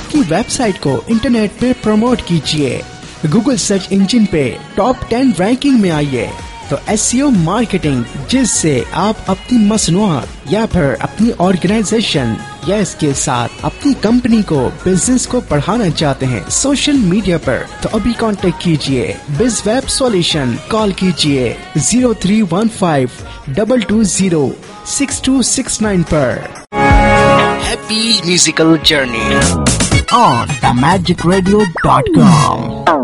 आपकी वेबसाइट को इंटरनेट पे प्रमोट कीजिए, गूगल सर्च इंजन पे टॉप 10 रैंकिंग में आइए। तो एसईओ मार्केटिंग, जिससे आप अपनी मसनूआत या फिर अपनी ऑर्गेनाइजेशन या इसके साथ अपनी कंपनी को, बिजनेस को बढ़ाना चाहते हैं सोशल मीडिया पर, तो अभी कांटेक्ट कीजिए बिजवेब सॉल्यूशन। कॉल कीजिए 0315 220 6269 पर। Happy musical journey on themagicradio.com।